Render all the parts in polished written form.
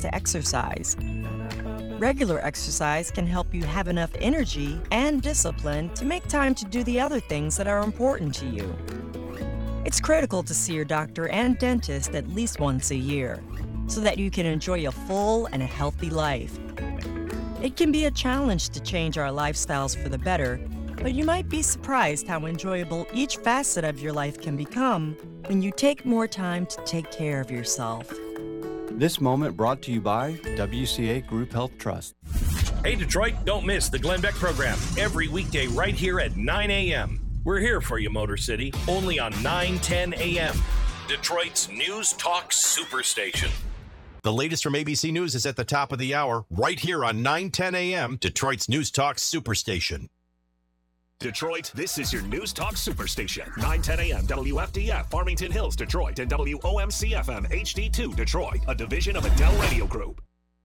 to exercise. Regular exercise can help you have enough energy and discipline to make time to do the other things that are important to you. It's critical to see your doctor and dentist at least once a year so that you can enjoy a full and a healthy life. It can be a challenge to change our lifestyles for the better, but you might be surprised how enjoyable each facet of your life can become when you take more time to take care of yourself. This moment brought to you by WCA Group Health Trust. Hey, Detroit, don't miss the Glenn Beck program every weekday right here at 9 a.m. We're here for you, Motor City, only on 9:10 a.m. Detroit's News Talk Superstation. The latest from ABC News is at the top of the hour, right here on 9:10 a.m., Detroit's News Talk Superstation. Detroit, this is your News Talk Superstation. 9:10 a.m. WFDF, Farmington Hills, Detroit, and WOMC-FM HD2, Detroit, a division of Adele Radio Group.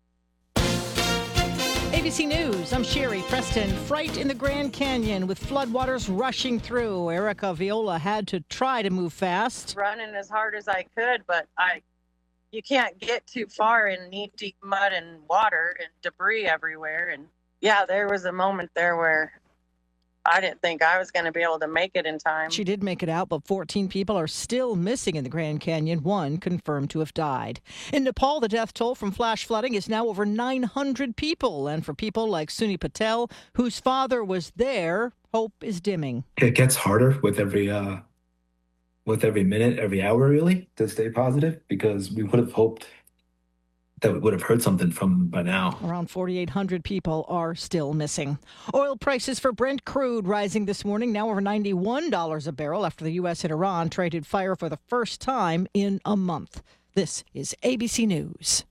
ABC News, I'm Sherry Preston. Fright in the Grand Canyon with floodwaters rushing through. Erica Viola had to try to move fast. Running as hard as I could, but you can't get too far in knee-deep mud and water and debris everywhere. And yeah, there was a moment there where I didn't think I was going to be able to make it in time. She did make it out, but 14 people are still missing in the Grand Canyon, one confirmed to have died. In Nepal, the death toll from flash flooding is now over 900 people. And for people like Suni Patel, whose father was there, hope is dimming. It gets harder with every minute, every hour, really, to stay positive, because we would have hoped that we would have heard something from them by now. Around 4,800 people are still missing. Oil prices for Brent crude rising this morning, now over $91 a barrel after the U.S. and Iran traded fire for the first time in a month. This is ABC News.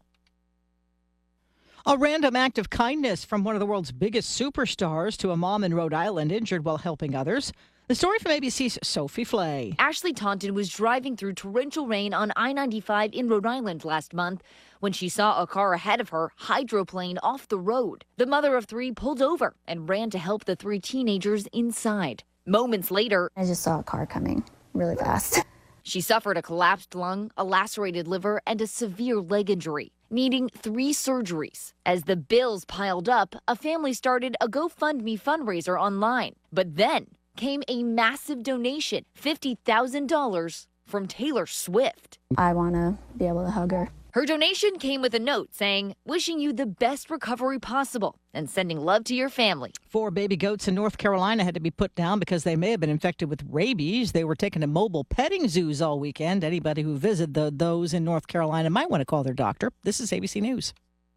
A random act of kindness from one of the world's biggest superstars to a mom in Rhode Island injured while helping others. The story from ABC's Sophie Flay. Ashley Taunton was driving through torrential rain on I-95 in Rhode Island last month when she saw a car ahead of her hydroplane off the road. The mother of three pulled over and ran to help the three teenagers inside. Moments later, I just saw a car coming really fast. She suffered a collapsed lung, a lacerated liver, and a severe leg injury, needing 3 surgeries. As the bills piled up, a family started a GoFundMe fundraiser online. But then came a massive donation, $50,000 from Taylor Swift. I want to be able to hug her. Her donation came with a note saying, wishing you the best recovery possible and sending love to your family. 4 baby goats in North Carolina had to be put down because they may have been infected with rabies. They were taken to mobile petting zoos all weekend. Anybody who visited those in North Carolina might want to call their doctor. This is ABC News.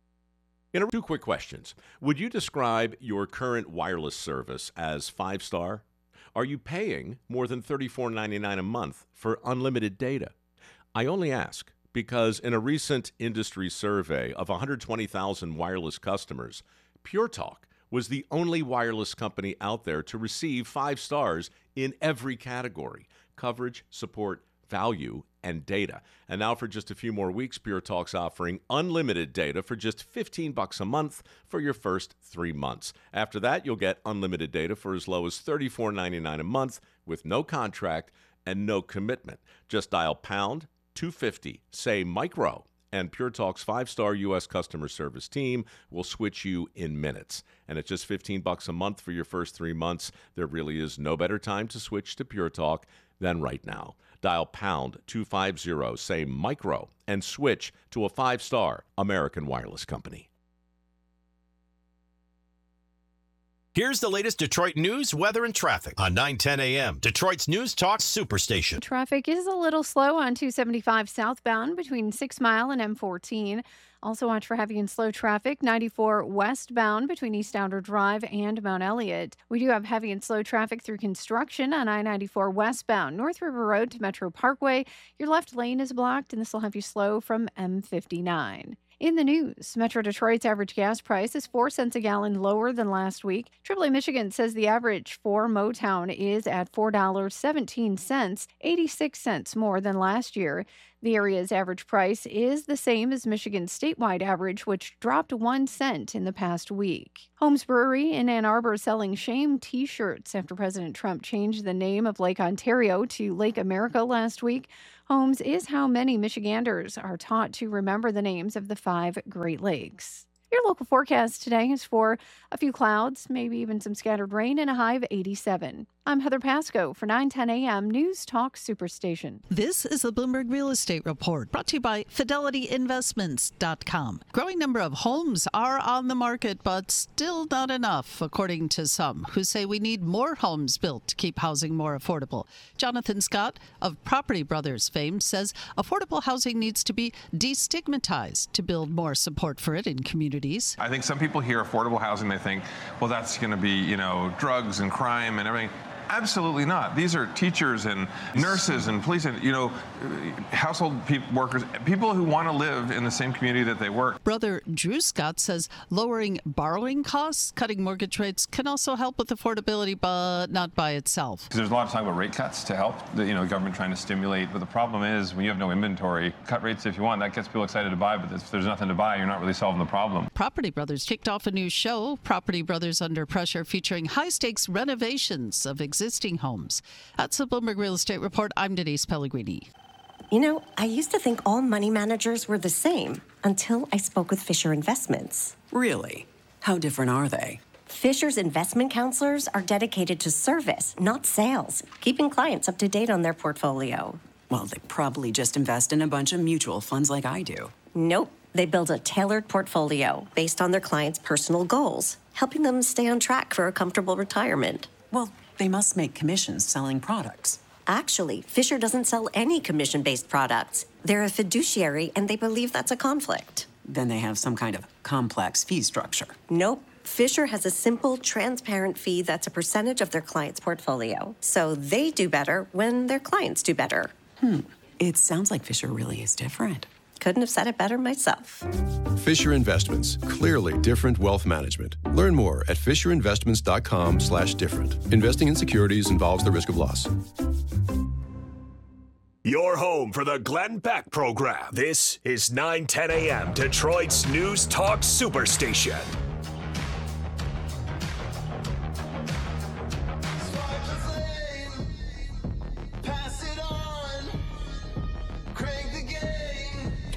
2 quick questions. Would you describe your current wireless service as 5-star? Are you paying more than $34.99 a month for unlimited data? I only ask because in a recent industry survey of 120,000 wireless customers, Pure Talk was the only wireless company out there to receive 5 stars in every category: coverage, support, value, and data. And now for just a few more weeks, Pure Talk's offering unlimited data for just $15 a month for your first 3 months. After that, you'll get unlimited data for as low as $34.99 a month with no contract and no commitment. Just dial pound 250, say micro, and Pure Talk's 5-star U.S. customer service team will switch you in minutes. And at just $15 a month for your first 3 months, there really is no better time to switch to Pure Talk than right now. Dial pound 250, say micro, and switch to a 5-star American wireless company. Here's the latest Detroit news, weather, and traffic on 9:10 a.m. Detroit's News Talk Superstation. Traffic is a little slow on 275 southbound between 6 Mile and M14. Also watch for heavy and slow traffic 94 westbound between East Outer Drive and Mount Elliott. We do have heavy and slow traffic through construction on I-94 westbound North River Road to Metro Parkway. Your left lane is blocked, and this will have you slow from M59. In the news, Metro Detroit's average gas price is 4 cents a gallon lower than last week. AAA Michigan says the average for Motown is at $4.17, 86 cents more than last year. The area's average price is the same as Michigan's statewide average, which dropped 1 cent in the past week. Holmes Brewery in Ann Arbor selling shame T-shirts after President Trump changed the name of Lake Ontario to Lake America last week. Homes is how many Michiganders are taught to remember the names of the 5 Great Lakes. Your local forecast today is for a few clouds, maybe even some scattered rain, and a high of 87. I'm Heather Pasco for 910 a.m. News Talk Superstation. This is the Bloomberg Real Estate Report, brought to you by FidelityInvestments.com. Growing number of homes are on the market, but still not enough, according to some who say we need more homes built to keep housing more affordable. Jonathan Scott of Property Brothers fame says affordable housing needs to be destigmatized to build more support for it in communities. I think some people hear affordable housing, they think, well, that's going to be, drugs and crime and everything. Absolutely not. These are teachers and nurses and police and, household workers, people who want to live in the same community that they work. Brother Drew Scott says lowering borrowing costs, cutting mortgage rates can also help with affordability, but not by itself. There's a lot of talk about rate cuts to help, the government trying to stimulate. But the problem is when you have no inventory, cut rates if you want. That gets people excited to buy. But if there's nothing to buy, you're not really solving the problem. Property Brothers kicked off a new show, Property Brothers Under Pressure, featuring high-stakes renovations of existing homes. That's the Bloomberg Real Estate Report. I'm Denise Pellegrini. I used to think all money managers were the same until I spoke with Fisher Investments. Really? How different are they? Fisher's investment counselors are dedicated to service, not sales, keeping clients up to date on their portfolio. Well, they probably just invest in a bunch of mutual funds like I do. Nope. They build a tailored portfolio based on their clients' personal goals, helping them stay on track for a comfortable retirement. Well, they must make commissions selling products. Actually, Fisher doesn't sell any commission-based products. They're a fiduciary, and they believe that's a conflict. Then they have some kind of complex fee structure. Nope. Fisher has a simple, transparent fee that's a percentage of their client's portfolio. So they do better when their clients do better. It sounds like Fisher really is different. Couldn't have said it better myself. Fisher Investments. Clearly different wealth management. Learn more at FisherInvestments.com/different. Investing in securities involves the risk of loss. Your home for the Glenn Beck Program. This is 910 a.m. Detroit's News Talk Superstation.